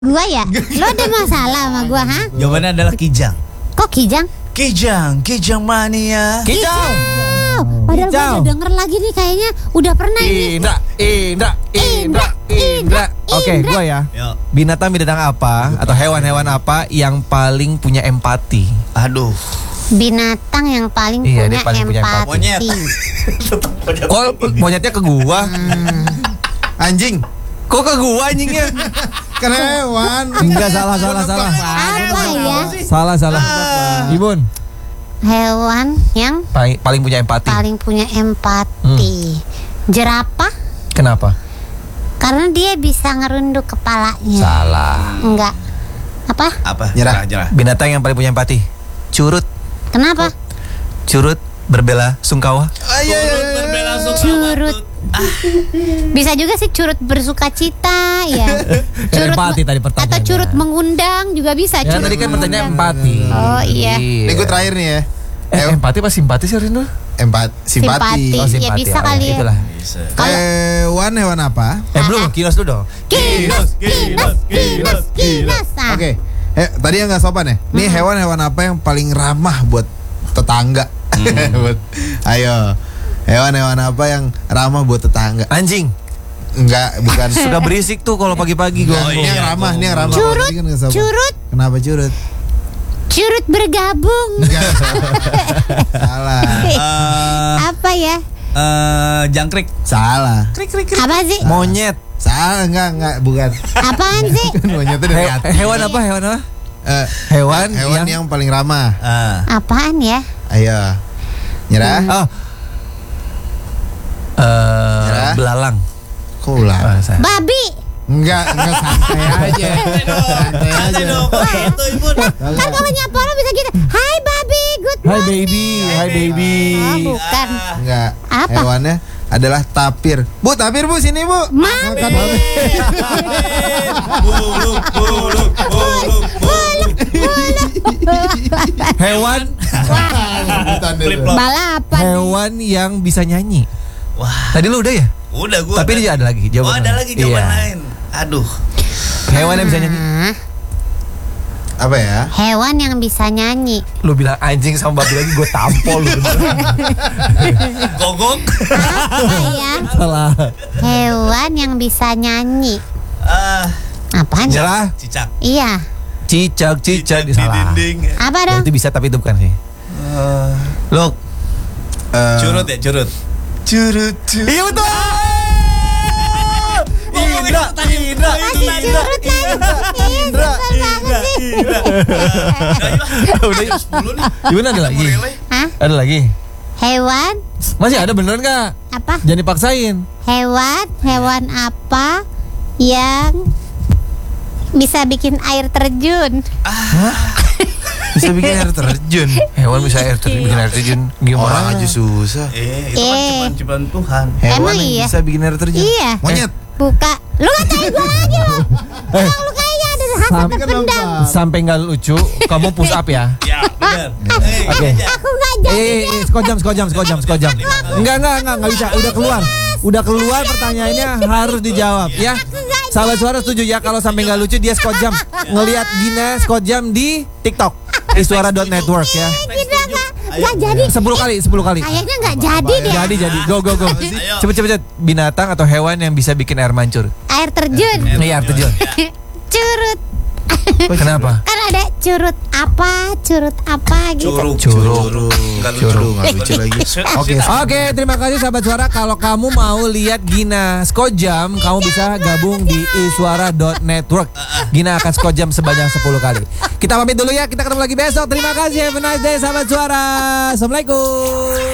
Gua ya? Lo ada masalah sama gua, ha? Jawabannya adalah kijang. Kok kijang? Kijang mania. Kijang. Padahal gua Kijang. udah denger lagi nih kayaknya. Udah pernah ini. Indra. Oke, Indra. gua ya. Yo. Binatang apa atau hewan-hewan apa yang paling punya empati? Aduh. Binatang yang paling Iya, punya dia paling punya empati. Monyet. Kok monyetnya ke gua? Anjing. Kok ke gua anjingnya? Kan hewan. Enggak, salah. Apa ya? Salah. Ibun, Hewan yang paling punya empati. paling punya empati. Jerapah? Kenapa? Karena dia bisa ngerunduk kepalanya. Salah. Enggak. Apa? Apa? Nyerah. Binatang yang paling punya empati. Curut. Kenapa? Curut berbela sungkawa. Curut. Bisa juga sih curut bersuka cita ya. Empati tadi pertanyaannya. Atau curut mengundang juga bisa. Ya, curut tadi kan mengundang. pertanyaan empati. Oh, iya. Ini gue terakhir nih ya. Empati apa simpati sih Rindu? Simpati. Simpati. Ya, bisa kali ya. Itulah. Hewan apa? Belum, kinos dulu dong. Kinos. Nah, Oke. Tadi yang nggak sopan ya. Ini hewan apa yang paling ramah buat tetangga? Ayo. Hewan apa yang ramah buat tetangga? Anjing. Enggak, bukan. Suka berisik tuh kalau pagi-pagi gue. Ini yang ramah, Curut. Tadi kan nggak sopan. Curut. Kenapa curut? Curut bergabung. Enggak. Salah. Apa ya? Jangkrik. Salah. Apa sih? Monyet. Salah, enggak, bukan. Apaan sih? Monyetnya dari hati. Hewan apa? Hewan Hewan yang paling ramah. Apaan ya? Ayo. Nyerah? Oh. Nyerah? Belalang. Kok ulah? Babi. Enggak santai aja. Santai aja. Kan kalau nyapa lo bisa gitu. Hai babi, good Hai morning. baby. Oh, bukan. Enggak. Apa? Hewannya adalah tapir. Bu, tapir Bu, sini Bu. Mami. Makan, Mami. Hewan. Balapan. Hewan yang bisa nyanyi. Wah. Tadi lu udah ya? Udah gua. Tapi dia ada lagi jawaban. Oh, ada lagi jawaban Iya. lain. Aduh. Hewan yang bisa nyanyi. Apa ya? Hewan yang bisa nyanyi. Lu bilang anjing sama babi lagi gue tampol lu. Gogok. Apa ya? Salah. Hewan yang bisa nyanyi. Apaan? Nyerah. Cicak. Iya. Cicak Di salah. dinding. Apa dong? Itu bisa tapi itu bukan sih. Lu Curut ya, curut. Curut. iya betul. Indra. Masih curut lagi. Indra. banget sih. Udah 10 nih. Gimana ada lagi? Hah? Ada lagi? Hewan? Masih ada beneran nggak? Apa? Jangan dipaksain. Hewan apa yang bisa bikin air terjun? Bisa bikin air terjun. Hewan bisa bikin air terjun. Gimana? Orang aja susah. Itu kan cobaan Tuhan. Hewan Emang yang iya? bisa bikin air terjun. Iya. Monyet. Buka. Lu ngatain gue lagi lo. Emang lu kayaknya ada hasrat terpendam. Sampai nggak lucu, kamu push up ya. Ya, benar. Oke. Aku nggak jadi. Sekojam. Enggak bisa. Udah keluar pertanyaannya harus dijawab ya. Sahabat Suara setuju ya kalau sampai nggak lucu dia sekojam ngelihat Gina sekojam di TikTok isuara.network ya. Nggak jadi. 10 kali. Kayaknya nggak jadi deh. Jadi. Go. Cepet. Binatang atau hewan yang bisa bikin air mancur. Air terjun. Iya, air terjun. Curut. Kenapa? Kan ada curut apa gitu. Curug. Enggak lucu lagi. Oke, terima kasih sahabat Suara. Kalau kamu mau lihat Gina sekojam, kamu bisa gabung di isuara.network. Gina akan sekojam sebanyak 10 kali. Kita pamit dulu ya, kita ketemu lagi besok. Terima kasih, have a nice day sahabat Suara. Assalamualaikum.